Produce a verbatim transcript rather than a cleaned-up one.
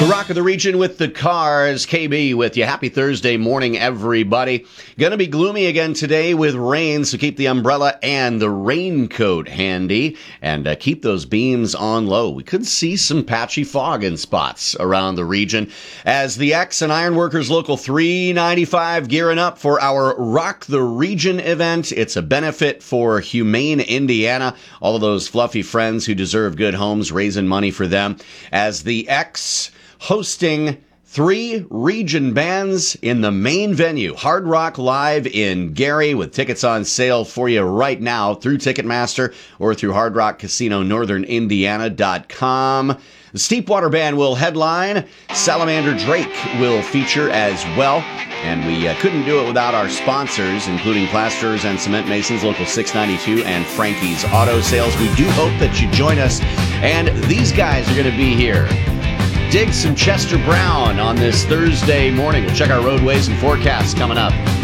The Rock of the Region with the Cars, K B with you. Happy Thursday morning, everybody. Gonna be gloomy again today with rain, so keep the umbrella and the raincoat handy and uh, keep those beams on low. We could see some patchy fog in spots around the region as the X and Ironworkers Local three ninety-five gearing up for our Rock the Region event. It's a benefit for Humane Indiana, all of those fluffy friends who deserve good homes, raising money for them, as the X hosting three region bands in the main venue, Hard Rock Live in Gary, with tickets on sale for you right now through Ticketmaster or through Hard Rock Casino Northern Indiana dot com. The Steepwater Band will headline. Salamander Drake will feature as well. And we uh, couldn't do it without our sponsors, including Plasterers and Cement Masons, Local six ninety-two, and Frankie's Auto Sales. We do hope that you join us. And these guys are going to be here. Dig some Chester Brown on this Thursday morning. We'll check our roadways and forecasts coming up.